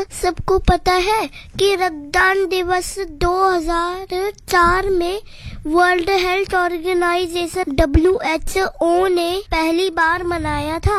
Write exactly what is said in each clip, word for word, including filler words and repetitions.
सबको पता है कि रक्तदान दिवस दो हज़ार चार में world health organisation W H O ने पहली बार मनाया था।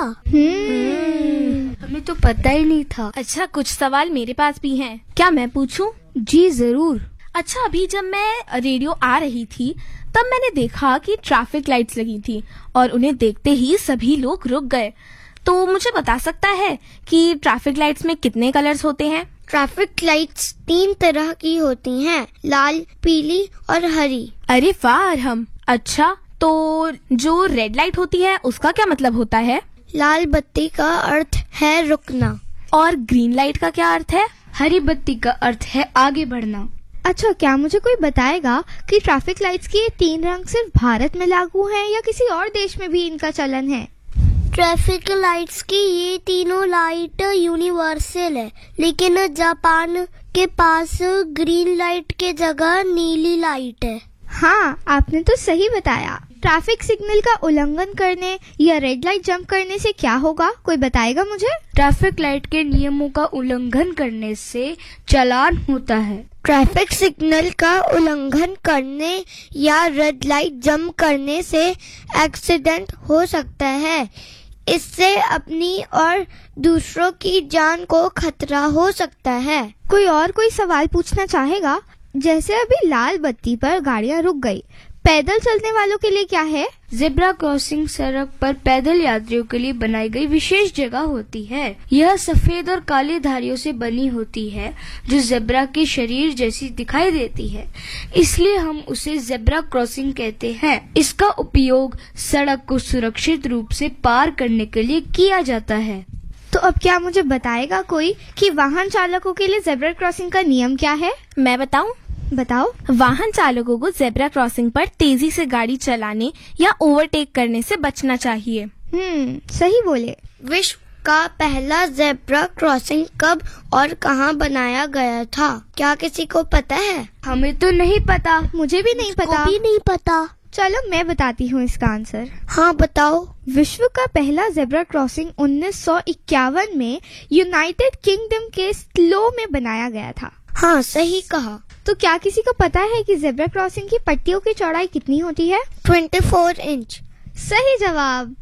हम्म हमें तो पता ही नहीं था। अच्छा, कुछ सवाल मेरे पास भी हैं, क्या मैं पूछूं? जी जरूर। अच्छा, अभी जब मैं रेडियो आ रही थी तब मैंने देखा कि ट्रैफिक लाइट्स लगी थी और उन्हें देखते ही सभी लोग रुक गए। तो मुझे बता सकता है कि ट्रैफिक लाइट्स में कितने कलर्स होते हैं? ट्रैफिक लाइट्स तीन तरह की होती हैं, लाल, पीली और हरी। अरे वाह अरहम। अच्छा, तो जो रेड लाइट होती है उसका क्या मतलब होता है? लाल बत्ती का अर्थ है रुकना। और ग्रीन लाइट का क्या अर्थ है? हरी बत्ती का अर्थ है आगे बढ़ना। अच्छा, क्या मुझे कोई बताएगा कि ट्रैफिक लाइट्स के ये तीन रंग सिर्फ भारत में लागू हैं या किसी और देश में भी इनका चलन है? ट्रैफिक लाइट्स की ये तीनों लाइट यूनिवर्सल है, लेकिन जापान के पास ग्रीन लाइट के जगह नीली लाइट है। हाँ, आपने तो सही बताया। ट्रैफिक सिग्नल का उल्लंघन करने या रेड लाइट जंप करने से क्या होगा, कोई बताएगा मुझे? ट्रैफिक लाइट के नियमों का उल्लंघन करने से चालान होता है। ट्रैफिक सिग्नल का उल्लंघन करने या रेड लाइट जंप करने से एक्सीडेंट हो सकता है। इससे अपनी और दूसरों की जान को खतरा हो सकता है। कोई और कोई सवाल पूछना चाहेगा? जैसे अभी लाल बत्ती पर गाड़ियां रुक गई, पैदल चलने वालों के लिए क्या है? जेब्रा क्रॉसिंग सड़क पर पैदल यात्रियों के लिए बनाई गई विशेष जगह होती है। यह सफेद और काली धारियों से बनी होती है जो जेब्रा के शरीर जैसी दिखाई देती है, इसलिए हम उसे जेब्रा क्रॉसिंग कहते हैं। इसका उपयोग सड़क को सुरक्षित रूप से पार करने के लिए किया जाता है। तो अब क्या मुझे बताएगा कोई कि वाहन चालकों के लिए जेब्रा क्रॉसिंग का नियम क्या है? मैं बताऊं? बताओ। वाहन चालकों को जेब्रा क्रॉसिंग पर तेजी से गाड़ी चलाने या ओवरटेक करने से बचना चाहिए। हम्म सही बोले। विश्व का पहला जेब्रा क्रॉसिंग कब और कहाँ बनाया गया था, क्या किसी को पता है? हमें तो नहीं पता। मुझे भी नहीं पता। भी नहीं पता। चलो मैं बताती हूँ इसका आंसर। हाँ बताओ। विश्व का पहला जेब्रा क्रॉसिंग उन्नीस सौ इक्यावन में यूनाइटेड किंगडम के स्लो में बनाया गया था। हाँ सही कहा। तो क्या किसी को पता है कि जेब्रा क्रॉसिंग की पट्टियों की चौड़ाई कितनी होती है? चौबीस इंच। सही जवाब।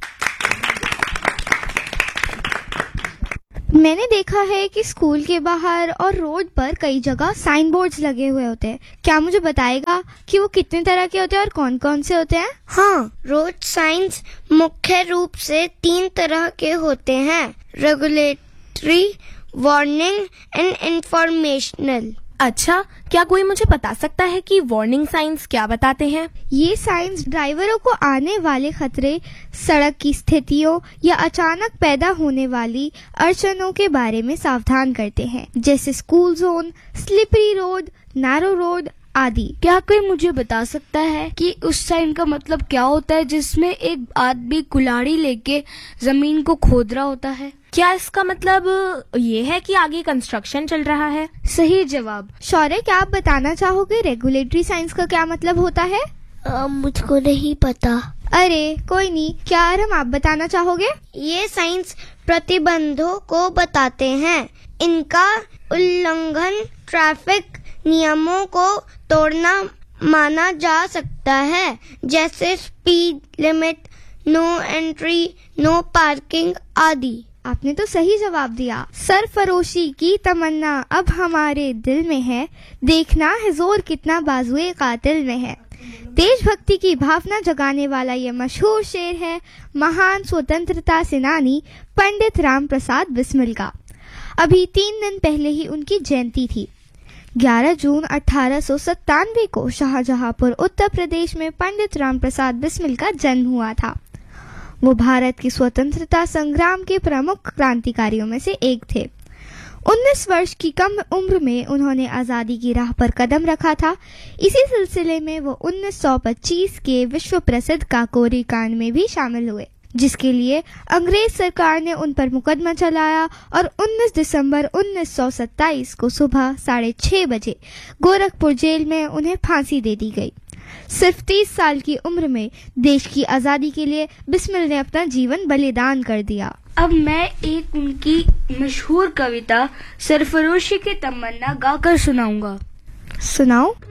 मैंने देखा है कि स्कूल के बाहर और रोड पर कई जगह साइन बोर्ड्स लगे हुए होते हैं। क्या मुझे बताएगा कि वो कितने तरह के होते हैं और कौन कौन से होते हैं? हाँ, रोड साइंस मुख्य रूप से तीन तरह के होते हैं, रेगुलेटरी, वार्निंग एंड इंफॉर्मेशनल। अच्छा, क्या कोई मुझे बता सकता है कि वार्निंग साइंस क्या बताते हैं? ये साइंस ड्राइवरों को आने वाले खतरे, सड़क की स्थितियों या अचानक पैदा होने वाली अड़चनों के बारे में सावधान करते हैं, जैसे school zone, slippery road, narrow road आदि। क्या कोई मुझे बता सकता है कि उस साइन का मतलब क्या होता है जिसमें एक आदमी कुल्हाड़ी लेके जमीन को खोद रहा होता है? क्या इसका मतलब ये है कि आगे कंस्ट्रक्शन चल रहा है? सही जवाब। शौर्य, क्या आप बताना चाहोगे रेगुलेटरी साइंस का क्या मतलब होता है? आ, मुझको नहीं पता। अरे कोई नहीं, क्या आरम आप बताना चाहोगे? ये साइंस प्रतिबंधों को बताते हैं। इनका उल्लंघन ट्रैफिक नियमों को तोड़ना माना जा सकता है, जैसे speed limit, no entry, no parking आदि। आपने तो सही जवाब दिया। सरफरोशी की तमन्ना अब हमारे दिल में है, देखना है जोर कितना बाजुए कातिल में है। देशभक्ति की भावना जगाने वाला ये मशहूर शेर है महान स्वतंत्रता सेनानी पंडित राम प्रसाद बिस्मिल का। अभी तीन दिन पहले ही उनकी जयंती थी। ग्यारह जून अठारह सौ सत्तानवे को शाहजहांपुर उत्तर प्रदेश में पंडित राम प्रसाद बिस्मिल का जन्म हुआ था। वो भारत की स्वतंत्रता संग्राम के प्रमुख क्रांतिकारियों में से एक थे। उन्नीस वर्ष की कम उम्र में उन्होंने आजादी की राह पर कदम रखा था। इसी सिलसिले में वो उन्नीस सौ पच्चीस के विश्व प्रसिद्ध काकोरी कांड में भी शामिल हुए, जिसके लिए अंग्रेज सरकार ने उन पर मुकदमा चलाया और उन्नीस दिसंबर उन्नीस सौ सत्ताईस को सुबह साढ़े छह बजे गोरखपुर जेल में उन्हें फांसी दे दी गई। सिर्फ तीस साल की उम्र में देश की आजादी के लिए बिस्मिल ने अपना जीवन बलिदान कर दिया। अब मैं एक उनकी मशहूर कविता सरफरोशी की तमन्ना गाकर सुनाऊंगा। सुनाओ।